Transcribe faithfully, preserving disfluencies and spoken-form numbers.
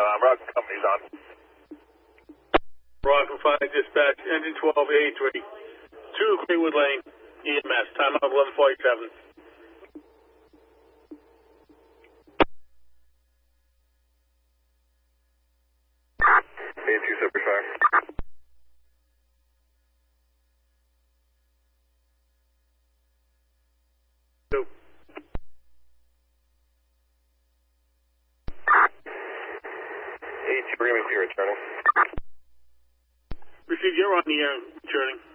Um, Rock Company's on. Rock and five dispatch, engine twelve eighty-three, two Greenwood Lane, E M S, timeout eleven forty-seven. eighty-two seventy-five. Two. eighty-two, we're going to be clear, returning. Receive, you're on the air, returning.